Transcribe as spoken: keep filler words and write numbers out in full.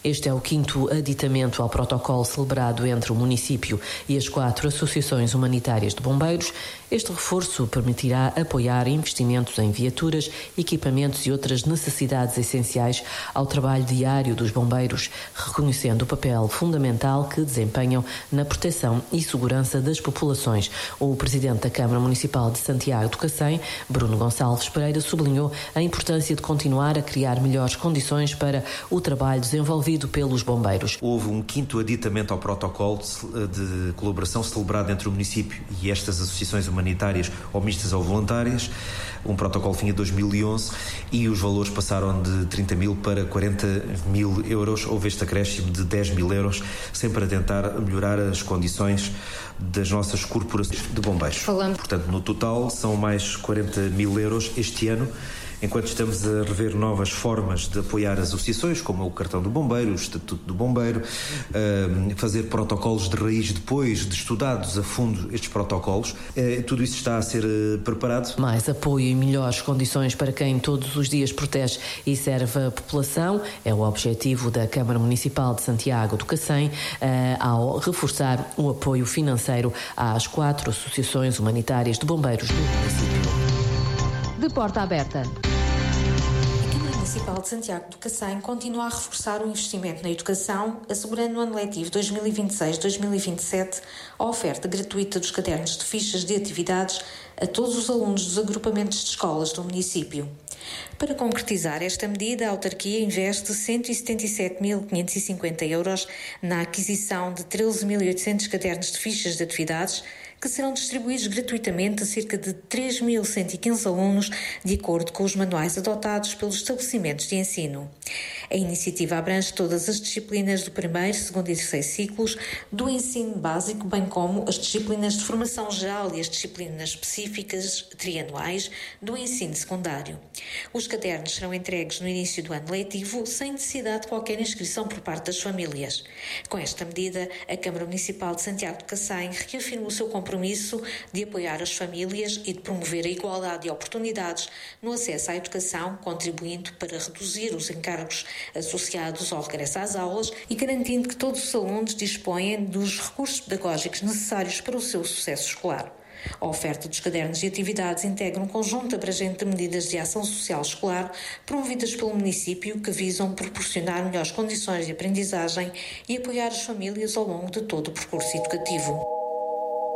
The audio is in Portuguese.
Este é o quinto aditamento ao protocolo celebrado entre o município e as quatro associações humanitárias de bombeiros. Este reforço permitirá apoiar investimentos em viaturas, equipamentos e outras necessidades essenciais ao trabalho diário dos bombeiros, reconhecendo o papel fundamental que desempenham na proteção e segurança das populações. O presidente da Câmara Municipal de Santiago do Cacém, Bruno Gonçalves Pereira, sublinhou a importância de continuar a criar melhores condições para o trabalho desenvolvido pelos bombeiros. Houve um quinto aditamento ao protocolo de colaboração celebrado entre o município e estas associações humanitárias ou mistas ou voluntárias, um protocolo fim de dois mil e onze, e os valores passaram de trinta mil para quarenta mil euros. Houve este acréscimo de dez mil euros, sempre a tentar melhorar as condições das nossas corporações de bombeiros. Falando. Portanto, no total são mais quarenta mil euros este ano, enquanto estamos a rever novas formas de apoiar as associações, como o cartão do bombeiro, o estatuto do bombeiro, fazer protocolos de raiz depois de estudados a fundo estes protocolos. Tudo isso está a ser preparado. Mais apoio e melhores condições para quem todos os dias protege e serve a população é o objetivo da Câmara Municipal de Santiago do Cacém, ao reforçar o apoio financeiro às quatro associações humanitárias de bombeiros do município. De porta aberta. A Câmara Municipal de Santiago do Cacém continua a reforçar o investimento na educação, assegurando no ano letivo dois mil e vinte e seis dois mil e vinte e sete a oferta gratuita dos cadernos de fichas de atividades a todos os alunos dos agrupamentos de escolas do município. Para concretizar esta medida, a autarquia investe cento e setenta e sete mil quinhentos e cinquenta euros na aquisição de treze mil e oitocentos cadernos de fichas de atividades que serão distribuídos gratuitamente a cerca de três mil cento e quinze alunos, de acordo com os manuais adotados pelos estabelecimentos de ensino. A iniciativa abrange todas as disciplinas do primeiro, segundo e terceiro ciclos do ensino básico, bem como as disciplinas de formação geral e as disciplinas específicas trianuais do ensino secundário. Os cadernos serão entregues no início do ano letivo, sem necessidade de qualquer inscrição por parte das famílias. Com esta medida, a Câmara Municipal de Santiago do Cacém reafirma o seu compromisso de apoiar as famílias e de promover a igualdade de oportunidades no acesso à educação, contribuindo para reduzir os encargos associados ao regresso às aulas e garantindo que todos os alunos dispõem dos recursos pedagógicos necessários para o seu sucesso escolar. A oferta dos cadernos de atividades integra um conjunto abrangente de medidas de ação social escolar promovidas pelo município que visam proporcionar melhores condições de aprendizagem e apoiar as famílias ao longo de todo o percurso educativo.